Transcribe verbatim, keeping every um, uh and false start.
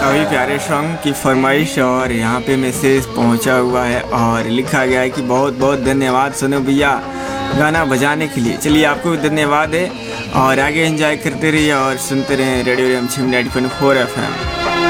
काफ़ी प्यारे सॉन्ग की फरमाइश और यहाँ पे मैसेज पहुँचा हुआ है और लिखा गया है कि बहुत बहुत धन्यवाद सोनू भैया गाना बजाने के लिए। चलिए आपको भी धन्यवाद है और आगे एंजॉय करते रहिए और सुनते रहें रेडियो रिमझिम नाइंटी पॉइंट फोर एफ एम।